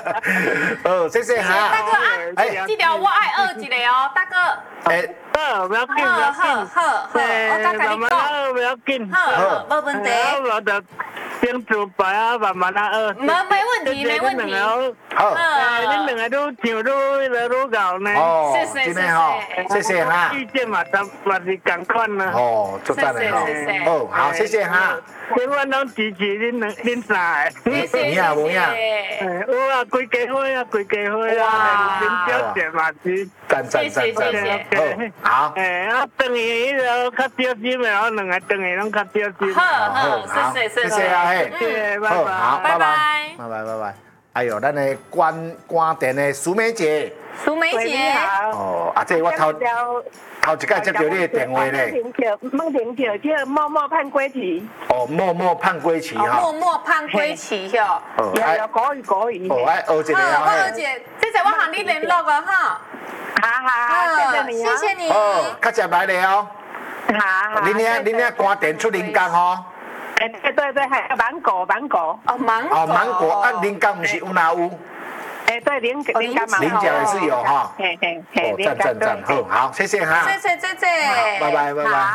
哦，谢谢哈。 大哥啊，记得我爱2一个哦，大哥。 哎， 不要紧，不要紧。 我甲你讲， 不要紧。 好，无问题。 我就先做牌啊，慢慢啊学。 没问题，没问题。 好。 恁两个都唱都愈搞呢。 哦， 谢谢， 今天哈，谢谢哈。 意见嘛，嘛是共款啦。 哦，就赞了哈。哦，好，谢谢哈。 千万拢支持恁三个。 谢谢， 有影。 有啊，规家伙啊，规家伙啊，恁表姐嘛是。 赞。 谢谢。 好。 啊，等于迄个较小心的，我两个等于拢较小心。 好，谢谢啊嘿。 好， 拜拜。哎呦，咱的关电的苏美姐。 苏美姐。 哦，啊，这我头一届接到你的电话呢。 孟婷姐叫默默盼归期。 哦，默默盼归期哈。 默默盼归期哟。 有国语。 哦，爱学一个啊。 二姐，这次我和你联络了哈。 好， 谢谢你。 哦，较食来了哦。 好。 恁遐关电出林工吼。 对，还有芒果。 哦，芒果啊，林工不是有哪有？ 对，林家也是有哈。赞，好，谢谢哈。 谢谢。 拜拜。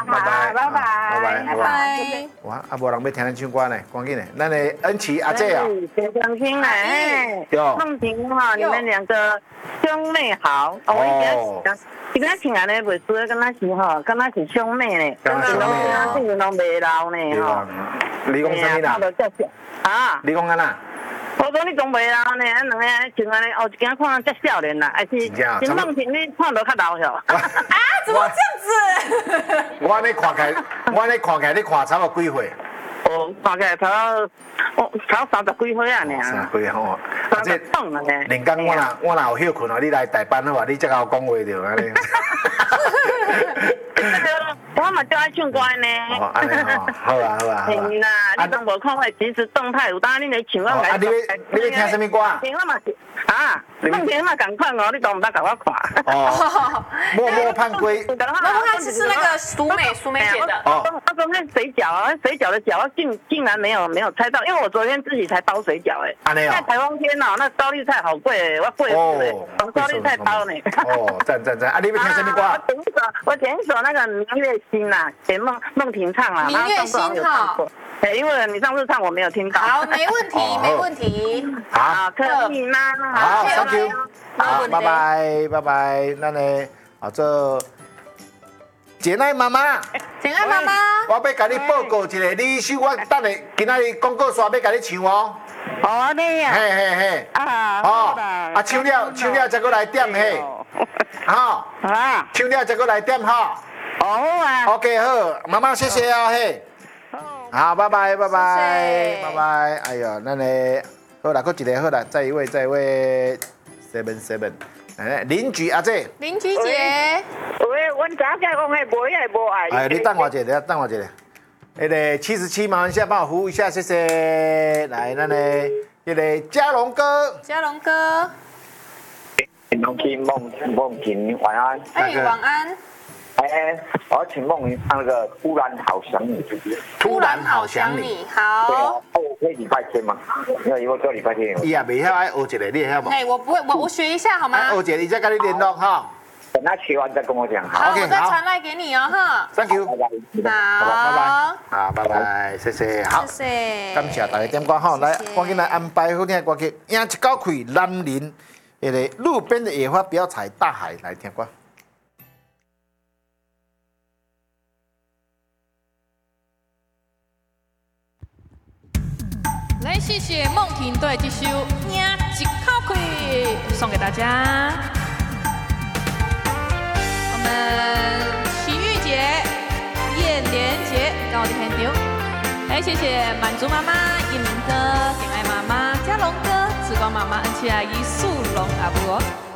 哇， 啊，无人要听咱唱歌呢，赶紧的，咱的恩琪阿姐啊。 别伤心了，梦婷哈，你们两个兄妹好。我一直听安尼袂输，敢若是吼，敢若是兄妹呢。 敢若兄妹啊。 真拢袂老呢吼。 你讲啥物啦？ 啊？ 你讲安那？ 我说你讲袂老呢，咱两个像安尼，后一间看才少年啦，还是真梦婷你看到较老晓。 啊？怎么这样子？ 我安尼看起来，你看差不多几岁？ 哦，看起来差30几岁啊，呢。 30几吼。 这懂了呢。 连讲我若有休困哦，你来代班好啊，你才甲我讲话着安尼。 我嘛就爱唱歌呢。 哦，安尼吼，好啊。 是啦，你都无看我即时动态，有当你来唱我来。 你要听什么歌啊？ 我嘛是啊，梦婷嘛共款哦，你都唔捌甲我看。 哦。默默盼归。 默默盼是那个苏美姐的。 哦。他说那水饺啊，水饺的饺，我竟然没有猜到，因为我昨天自己才包水饺哎。 安尼哦。 在台风天哦，那高丽菜好贵哎，我贵死高丽菜包呢。 哦，赞！啊，你要听什么歌？ 我点一首那个《明月心》啦，给梦婷唱啦。 明月心哈。 因为你上次唱我没有听到。 好，没问题。 好，可以吗？ 好 ，Thank you。好，拜拜。咱的这简爱妈妈。我要甲你报告一个，你首我等下今仔日广告刷要甲你唱哦。 哦，你呀。 嘿。啊，唱了才过来点嘿。好。 啊。 唱了才过来点哈。 好啊。 OK， 好，妈妈谢谢啊嘿。好，拜拜。哎呦，咱的好啦，佫一个好啦，再一位7，邻居阿姐。 邻居姐。 喂，阮早起讲迄无爱。 哎，你等我一下，那个77麻烦下帮我服务一下，谢谢。来，咱的那个嘉龙哥。 梦婷，晚安。 晚安。 我要请梦婷唱那个《突然好想你》。 突然好想你，好。 我可以礼拜天吗？因为只有礼拜天。 伊也未晓爱学一个，你会晓无？ 我不会，我学一下好吗？ 学一个，伊再跟你联络哈。 等他学完再跟我讲。 好，我再传来给你哦哈。 Thank you。 好， 好，拜拜，谢谢。好， 谢谢。 感谢大家点歌哈，来，赶紧来安排好听的歌曲，赢一高开南林，那个路边的野花不要采，大海来听歌。 来，谢谢梦婷队这首《赢一口气》送给大家。我们齐玉姐、叶莲姐跟我的现场。来，谢谢满足妈妈、叶明哥、简爱妈妈、嘉龙哥、紫光妈妈、恩琪阿姨、素龙阿伯。